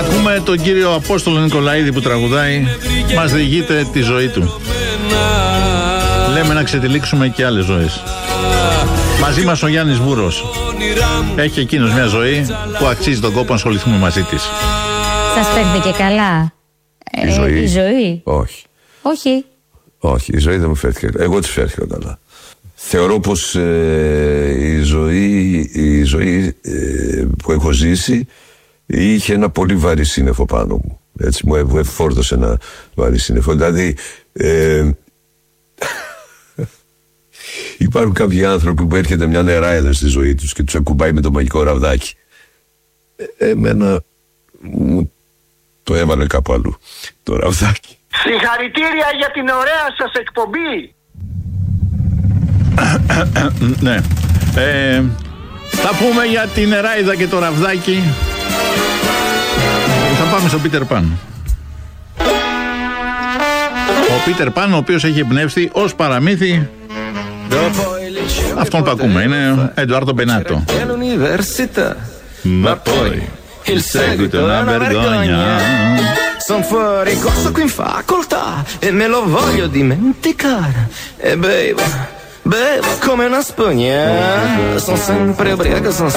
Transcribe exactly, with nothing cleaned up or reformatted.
Ακούμε τον κύριο Απόστολο Νικολαίδη που τραγουδάει, μας διηγείται τη ζωή του. Λέμε να ξετυλίξουμε και άλλες ζωές. Μαζί μας ο Γιάννης Βούρος. Έχει εκείνος μια ζωή που αξίζει τον κόπο να ασχοληθούμε μαζί της. Σας φέρνει και καλά η, ε, ζωή. η ζωή? Όχι. Όχι. Όχι, η ζωή δεν μου φέρθηκε. Εγώ τη φέρθηκα καλά. Θεωρώ πως ε, η ζωή, η ζωή ε, που έχω ζήσει είχε ένα πολύ βαρύ σύννεφο πάνω μου. Έτσι, μου εφόρτωσε ένα βαρύ σύννεφο. Δηλαδή, ε, υπάρχουν κάποιοι άνθρωποι που έρχεται μια νεράιδα στη ζωή τους και τους ακουμπάει με το μαγικό ραβδάκι. Ε, εμένα μου το έβαλε κάπου αλλού το ραβδάκι. Συγχαρητήρια για την ωραία σας εκπομπή. Ναι. Ε, θα πούμε για την νεράιδα και το ραβδάκι. Θα πάμε στο Πίτερ Παν. Ο Πίτερ Παν, ο οποίος έχει εμπνεύσει ως παραμύθι αυτόν που ακούμε, είναι Εντουάρντο Μπενάτο. Ma poi il seguito è una vergogna. Son fuori corso qui in facoltà e me lo voglio dimenticare. E bevo, bevo come una spugna. Sono sempre ubriaco, sono